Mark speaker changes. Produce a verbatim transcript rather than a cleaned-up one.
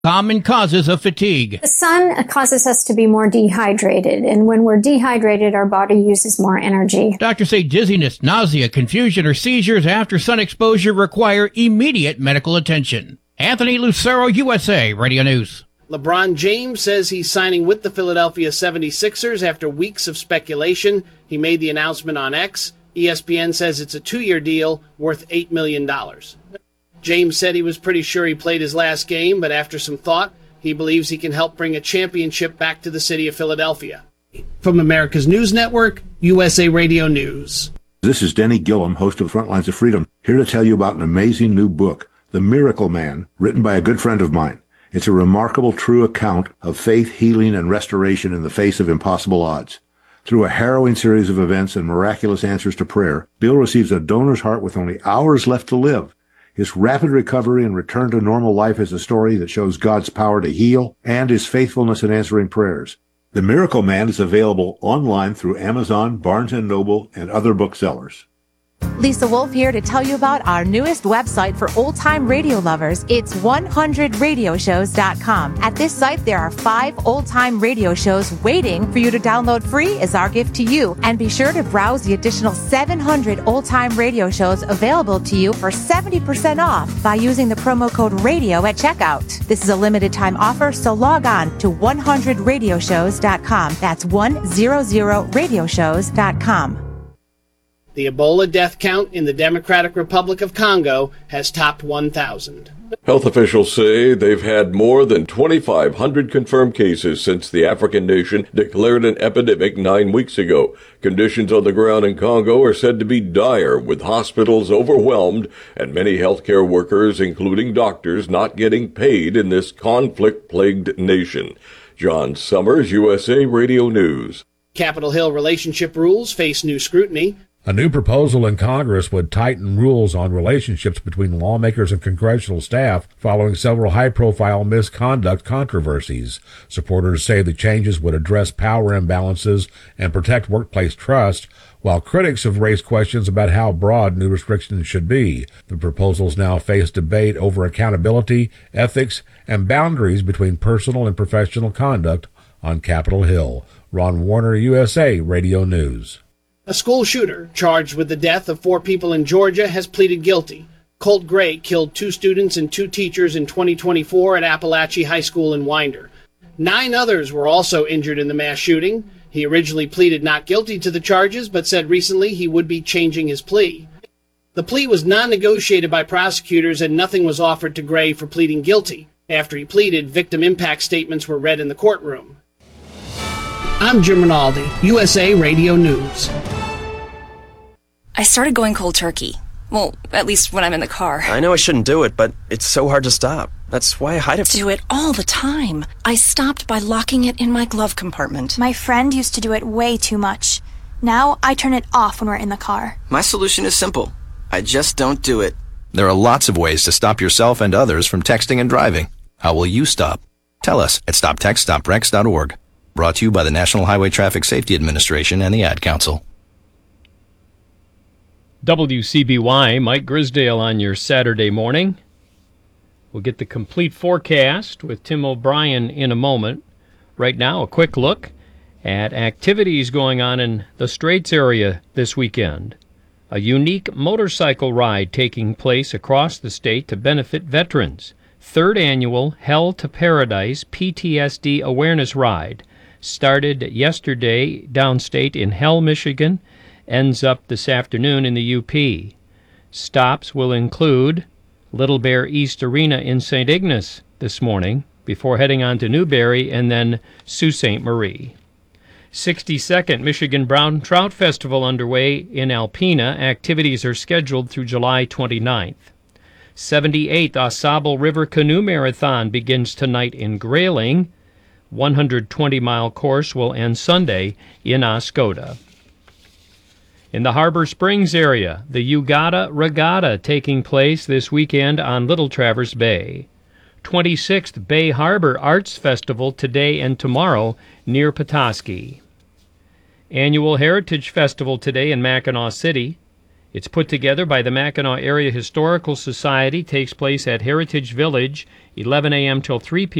Speaker 1: Common causes of fatigue.
Speaker 2: The sun causes us to be more dehydrated, and when we're dehydrated, our body uses more energy.
Speaker 1: Doctors say dizziness, nausea, confusion, or seizures after sun exposure require immediate medical attention. Anthony Lucero, U S A Radio News.
Speaker 3: LeBron James says he's signing with the Philadelphia seventy-sixers after weeks of speculation. He made the announcement on X. E S P N says it's a two-year deal worth eight million dollars. James said he was pretty sure he played his last game, but after some thought, he believes he can help bring a championship back to the city of Philadelphia. From America's News Network, U S A Radio News.
Speaker 4: This is Denny Gillum, host of Frontlines of Freedom, here to tell you about an amazing new book, The Miracle Man, written by a good friend of mine. It's a remarkable, true account of faith, healing, and restoration in the face of impossible odds. Through a harrowing series of events and miraculous answers to prayer, Bill receives a donor's heart with only hours left to live. His rapid recovery and return to normal life is a story that shows God's power to heal and his faithfulness in answering prayers. The Miracle Man is available online through Amazon, Barnes and Noble, and other booksellers.
Speaker 5: Lisa Wolf here to tell you about our newest website for old-time radio lovers. It's one hundred radio shows dot com. At this site, there are five old-time radio shows waiting for you to download free as our gift to you. And be sure to browse the additional seven hundred old-time radio shows available to you for seventy percent off by using the promo code RADIO at checkout. This is a limited-time offer, so log on to one hundred radio shows dot com. That's one hundred radio shows dot com.
Speaker 3: The Ebola death count in the Democratic Republic of Congo has topped one thousand.
Speaker 6: Health officials say they've had more than twenty-five hundred confirmed cases since the African nation declared an epidemic nine weeks ago. Conditions on the ground in Congo are said to be dire, with hospitals overwhelmed and many healthcare workers, including doctors, not getting paid in this conflict-plagued nation. John Summers, U S A Radio News.
Speaker 3: Capitol Hill relationship rules face new scrutiny.
Speaker 7: A new proposal in Congress would tighten rules on relationships between lawmakers and congressional staff following several high-profile misconduct controversies. Supporters say the changes would address power imbalances and protect workplace trust, while critics have raised questions about how broad new restrictions should be. The proposals now face debate over accountability, ethics, and boundaries between personal and professional conduct on Capitol Hill. Ron Warner, U S A Radio News.
Speaker 3: A school shooter charged with the death of four people in Georgia has pleaded guilty. Colt Gray killed two students and two teachers in twenty twenty-four at Appalachia High School in Winder. Nine others were also injured in the mass shooting. He originally pleaded not guilty to the charges, but said recently he would be changing his plea. The plea was non-negotiated by prosecutors, and nothing was offered to Gray for pleading guilty. After he pleaded, victim impact statements were read in the courtroom. I'm Jim Rinaldi, U S A Radio News.
Speaker 8: I started going cold turkey. Well, at least when I'm in the car.
Speaker 9: I know I shouldn't do it, but it's so hard to stop. That's why I hide it.
Speaker 8: Do it all the time. I stopped by locking it in my glove compartment.
Speaker 10: My friend used to do it way too much. Now I turn it off when we're in the car.
Speaker 9: My solution is simple. I just don't do it. There are lots of ways to stop yourself and others from texting and driving. How will you stop? Tell us at stop text stop wrecks dot org. Brought to you by the National Highway Traffic Safety Administration and the Ad Council.
Speaker 11: W C B Y, Mike Grisdale on your Saturday morning. We'll get the complete forecast with Tim O'Brien in a moment. Right now, a quick look at activities going on in the Straits area this weekend. A unique motorcycle ride taking place across the state to benefit veterans. Third annual Hell to Paradise P T S D Awareness Ride. Started yesterday downstate in Hell, Michigan, ends up this afternoon in the U P. Stops will include Little Bear East Arena in Saint Ignace this morning, before heading on to Newberry and then Sault Ste. Marie. sixty-second Michigan Brown Trout Festival underway in Alpena. Activities are scheduled through July twenty-ninth. seventy-eighth Au River Canoe Marathon begins tonight in Grayling. one hundred twenty mile course will end Sunday in Oscoda. In the Harbor Springs area, the Ugata Regatta taking place this weekend on Little Traverse Bay. twenty-sixth Bay Harbor Arts Festival today and tomorrow near Petoskey. Annual Heritage Festival today in Mackinaw City. It's put together by the Mackinac Area Historical Society, takes place at Heritage Village, eleven a.m. till three p.m.